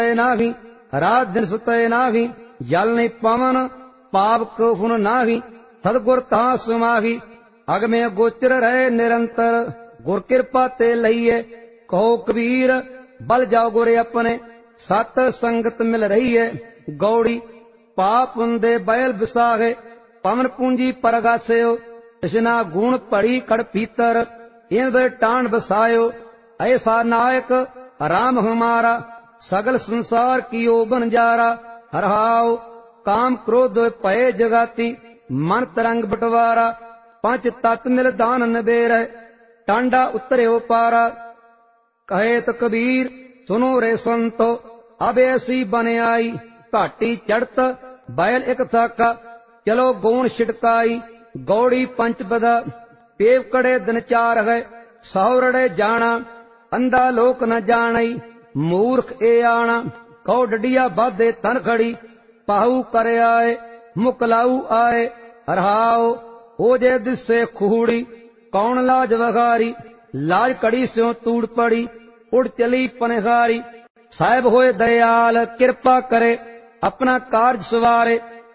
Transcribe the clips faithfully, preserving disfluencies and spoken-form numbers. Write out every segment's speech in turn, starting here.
नाही, रात दिन सुतय नाही, जल नहीं पवन पाप कफुन नाही, सतगुर तां समाही, अग में गोचर रहे निरंतर, गुर कृपा ते लईए, कहो कबीर बल जाओ गुरे अपने, सत संगत मिल रही है, गौड़ी पाप हुंदे बैल विसाहे, पवन पूंजी परगास्यो, तृष्णा गुण पड़ी कड़ पीतर, इन वे टाण बसायो, ऐसा नायक राम हमारा, सगल संसार कियो बंजारा, हरहाओ काम क्रोध भय जगाती, मन तरंग बटवारा, पंच तत् मिल दान नबेर, टांडा उतरे पारा। कहे तो कबीर सुनो रे संतो, अब ऐसी बन आई, घाटी चढ़त बैल एक थाका, चलो गौण छिड़काई, गौड़ी पंच पदा, पेव कड़े दिन चार है, सौरड़े जाना, अंधा लोक न जानई, मूर्ख ए आना, कौ डडिया बाधे तन खड़ी, पाहू करे आए, मुकलाऊ आए, हरहाओ हो जे दिसे खूड़ी, कौन लाज वगारी, लाज कड़ी स्यों तूड़ पड़ी, उड़ चली पनहारी, साहिब होए दयाल कृपा करे, अपना कार्य सवारे,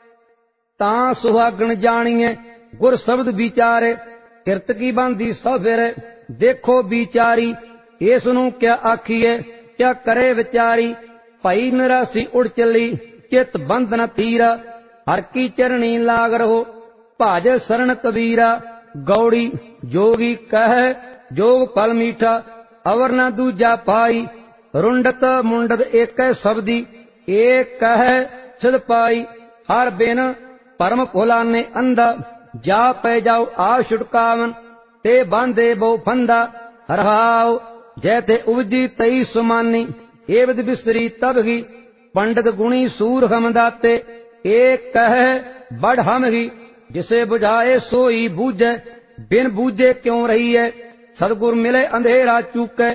तां सुहागण जानिए गुर शब्द विचारे, किरत की बांधी सौ फिरे, देखो विचारी, इस नूं क्या आखिए, क्या करे विचारी, भाई निरासी उड़ चली, चित बंध न तीरा, हर की चरणी लाग रहो, भाज शरण कबीरा, गौड़ी जोगी कह जोग फल मीठा, अवर न दूजा पाई, रुंडत मुंडत एक शब्दी, एक कह सिद्ध पाई, हर बिन परम भुलाने अंधा, जा पै जाओ आ छुटकावन, ते बांधे बहु फंदा, हरहाओ जैथे उपजी तई सुमानी, एवद बिसरी तब ही, पंडित गुणी सूर हम दाते, एक कह बड़ हम ही, जिसे बुझाए सोई बूझे, बिन बूझे क्यों रही है, सदगुर मिले अंधेरा चूके,